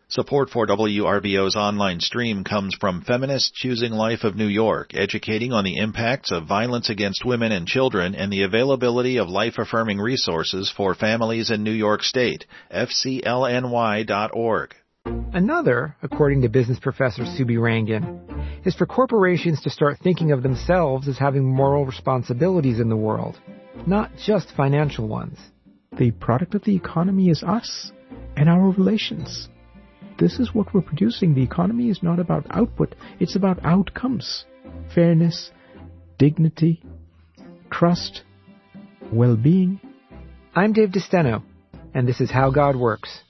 Support for WRBO's online stream comes from Feminists Choosing Life of New York, educating on the impacts of violence against women and children and the availability of life-affirming resources for families in New York State. FCLNY.org. Another, according to business professor Subi Rangan, is for corporations to start thinking of themselves as having moral responsibilities in the world, not just financial ones. The product of the economy is us and our relations. This is what we're producing. The economy is not about output, it's about outcomes. Fairness, dignity, trust, well-being. I'm Dave DeSteno, and this is How God Works.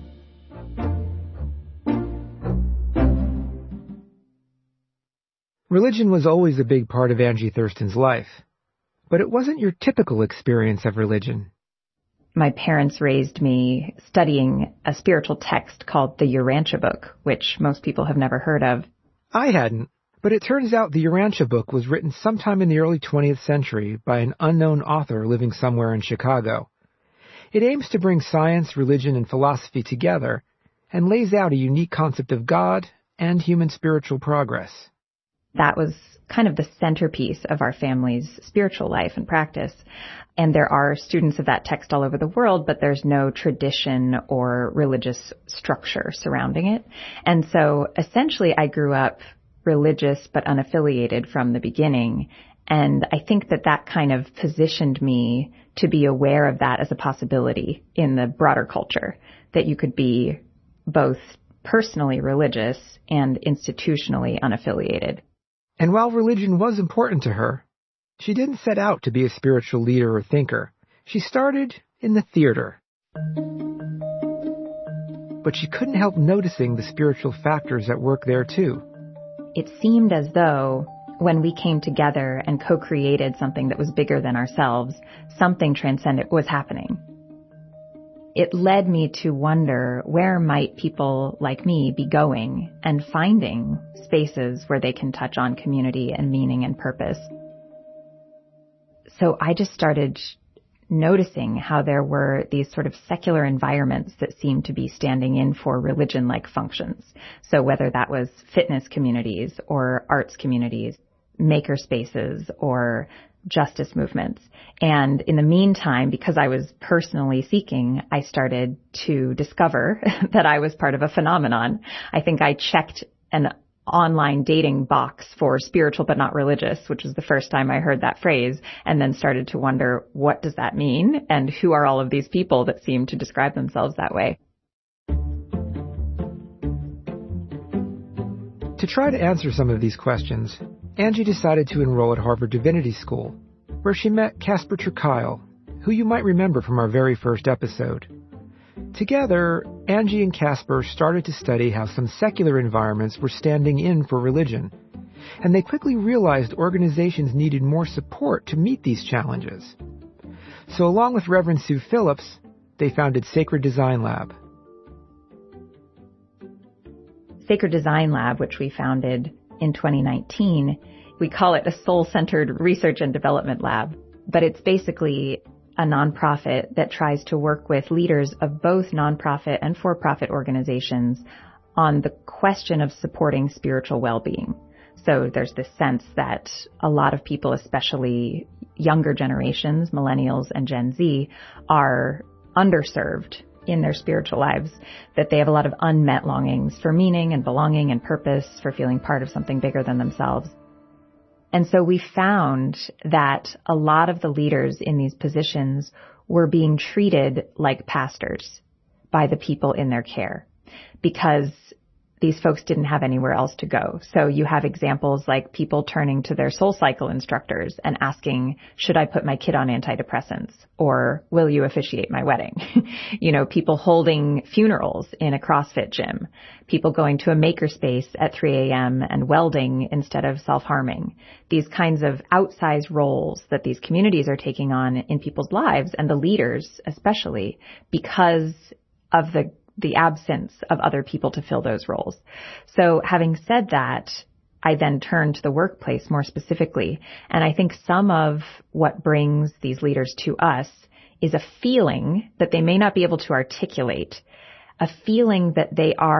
Religion was always a big part of Angie Thurston's life, but it wasn't your typical experience of religion. My parents raised me studying a spiritual text called the Urantia Book, which most people have never heard of. I hadn't, but it turns out the Urantia Book was written sometime in the early 20th century by an unknown author living somewhere in Chicago. It aims to bring science, religion, and philosophy together and lays out a unique concept of God and human spiritual progress. That was kind of the centerpiece of our family's spiritual life and practice. And there are students of that text all over the world, but there's no tradition or religious structure surrounding it. And so essentially I grew up religious but unaffiliated from the beginning. And I think that that kind of positioned me to be aware of that as a possibility in the broader culture, that you could be both personally religious and institutionally unaffiliated. And while religion was important to her, she didn't set out to be a spiritual leader or thinker. She started in the theater. But she couldn't help noticing the spiritual factors at work there too. It seemed as though when we came together and co-created something that was bigger than ourselves, something transcendent was happening. It led me to wonder, where might people like me be going and finding spaces where they can touch on community and meaning and purpose? So I just started noticing how there were these sort of secular environments that seemed to be standing in for religion-like functions. So whether that was fitness communities or arts communities, maker spaces, or justice movements. And in the meantime, because I was personally seeking, I started to discover that I was part of a phenomenon. I think I checked an online dating box for spiritual but not religious, which was the first time I heard that phrase, and then started to wonder, what does that mean? And who are all of these people that seem to describe themselves that way? To try to answer some of these questions, Angie decided to enroll at Harvard Divinity School, where she met Casper ter Kuile, who you might remember from our very first episode. Together, Angie and Casper started to study how some secular environments were standing in for religion, and they quickly realized organizations needed more support to meet these challenges. So along with Reverend Sue Phillips, they founded Sacred Design Lab. Sacred Design Lab, which we founded in 2019, we call it a soul-centered research and development lab, but it's basically a nonprofit that tries to work with leaders of both nonprofit and for-profit organizations on the question of supporting spiritual well-being. So there's this sense that a lot of people, especially younger generations, millennials and Gen Z, are underserved in their spiritual lives, that they have a lot of unmet longings for meaning and belonging and purpose, for feeling part of something bigger than themselves. And so we found that a lot of the leaders in these positions were being treated like pastors by the people in their care, because these folks didn't have anywhere else to go. So you have examples like people turning to their SoulCycle instructors and asking, should I put my kid on antidepressants? Or will you officiate my wedding? People holding funerals in a CrossFit gym, people going to a makerspace at 3 a.m. and welding instead of self-harming. These kinds of outsized roles that these communities are taking on in people's lives, and the leaders especially, because of the absence of other people to fill those roles. So having said that, I then turned to the workplace more specifically. And I think some of what brings these leaders to us is a feeling that they may not be able to articulate, a feeling that they are